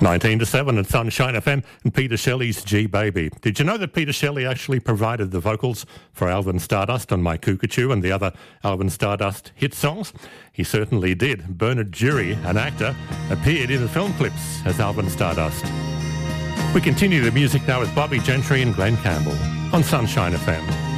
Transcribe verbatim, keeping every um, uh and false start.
nineteen to seven at Sunshine F M and Peter Shelley's G Baby. Did you know that Peter Shelley actually provided the vocals for Alvin Stardust on My Cuckoo and the other Alvin Stardust hit songs? He certainly did. Bernard Jury, an actor, appeared in the film clips as Alvin Stardust. We continue the music now with Bobby Gentry and Glenn Campbell on Sunshine F M.